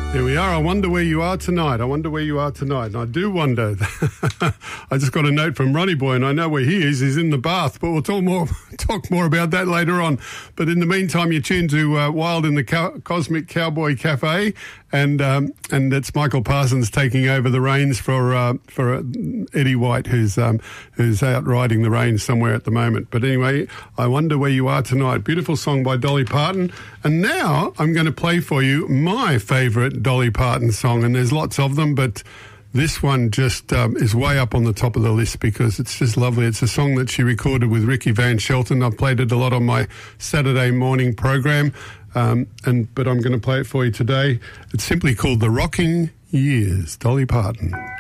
Here we are. I wonder where you are tonight. I wonder where you are tonight. And I do wonder. I just got a note from Ronnie Boy, and I know where he is. He's in the bath, but we'll talk more about that later on. But in the meantime, you're tuned to Wild in the Cosmic Cowboy Cafe, and it's Michael Parsons taking over the reins for Eddie White, who's out riding the reins somewhere at the moment. But anyway, I wonder where you are tonight. Beautiful song by Dolly Parton. And now I'm going to play for you my favourite Dolly Parton song, and there's lots of them, but this one just is way up on the top of the list because it's just lovely. It's a song that she recorded with Ricky Van Shelton. I've played it a lot on my Saturday morning program, but I'm going to play it for you today. It's simply called The Rocking Years, Dolly Parton.